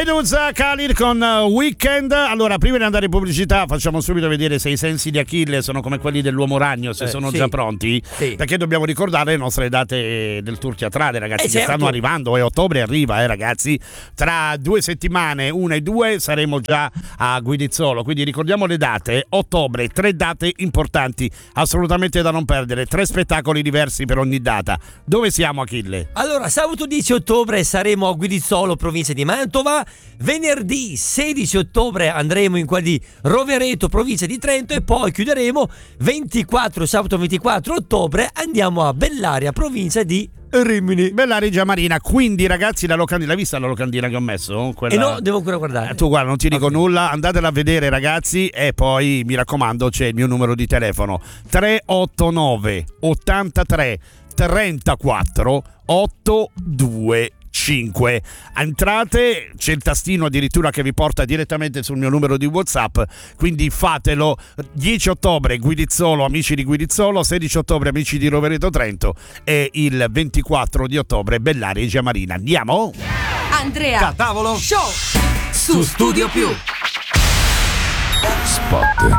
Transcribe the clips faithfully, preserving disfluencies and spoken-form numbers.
Medusa, Khalid con Weekend. Allora, prima di andare in pubblicità, facciamo subito vedere se i sensi di Achille sono come quelli dell'uomo ragno, se eh, sono sì. già pronti. Sì. Perché dobbiamo ricordare le nostre date del tour teatrale, ragazzi, eh, che certo. stanno arrivando. E ottobre arriva, eh, ragazzi. Tra due settimane, una e due, saremo già a Guidizzolo. Quindi ricordiamo le date. Ottobre, tre date importanti, assolutamente da non perdere. Tre spettacoli diversi per ogni data. Dove siamo, Achille? Allora, sabato dieci ottobre saremo a Guidizzolo, provincia di Mantova. Venerdì sedici ottobre andremo in quella di Rovereto, provincia di Trento, e poi chiuderemo ventiquattro, sabato ventiquattro ottobre andiamo a Bellaria, provincia di Rimini. Bellaria Giamarina. Quindi, ragazzi, la locandina, l'hai vista la locandina che ho messo? Quella... E no, devo ancora guardare. Eh, tu guarda, non ti dico okay. nulla, andatela a vedere, ragazzi, e poi mi raccomando c'è il mio numero di telefono tre otto nove ottantatré trentaquattro ottocentoventicinque. Entrate, c'è il tastino addirittura che vi porta direttamente sul mio numero di WhatsApp, quindi fatelo. Dieci ottobre Guidizzolo, amici di Guidizzolo, sedici ottobre amici di Rovereto Trento e il ventiquattro di ottobre Bellaria Giamarina. Andiamo? Andrea da tavolo show su Studio Più. Spot.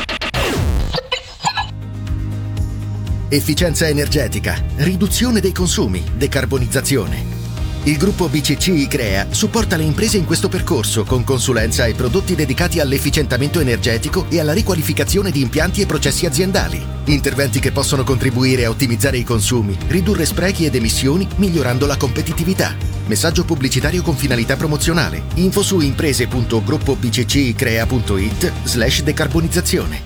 Efficienza energetica, riduzione dei consumi, decarbonizzazione. Il gruppo B C C I-Crea supporta le imprese in questo percorso con consulenza e prodotti dedicati all'efficientamento energetico e alla riqualificazione di impianti e processi aziendali. Interventi che possono contribuire a ottimizzare i consumi, ridurre sprechi ed emissioni, migliorando la competitività. Messaggio pubblicitario con finalità promozionale. Info su imprese punto gruppo b c c i crea punto i t slash decarbonizzazione.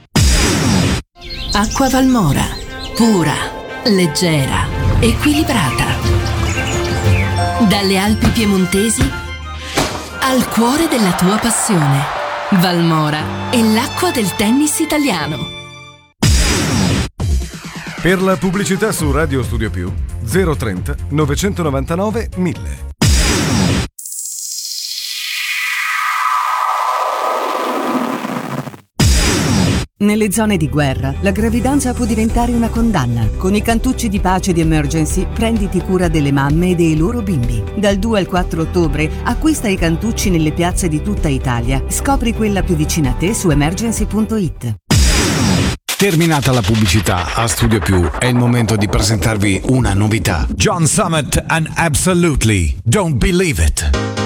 Acqua Valmora. Pura, leggera, equilibrata. Dalle Alpi piemontesi al cuore della tua passione. Valmora è l'acqua del tennis italiano. Per la pubblicità su Radio Studio Più zero trenta novecentonovantanove mille. Nelle zone di guerra, la gravidanza può diventare una condanna. Con i cantucci di pace di Emergency, prenditi cura delle mamme e dei loro bimbi. Dal due al quattro ottobre, acquista i cantucci nelle piazze di tutta Italia. Scopri quella più vicina a te su emergency punto i t. Terminata la pubblicità, a Studio Più è il momento di presentarvi una novità. John Summit and Absolutely Don't Believe It.